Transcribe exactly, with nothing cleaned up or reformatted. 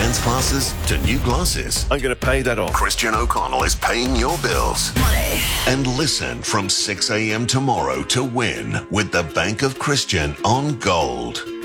dance classes to new glasses. I'm going to pay that off. Christian O'Connell is paying your bills. Money. And listen from six a.m. tomorrow to win with the Bank of Christian on Gold.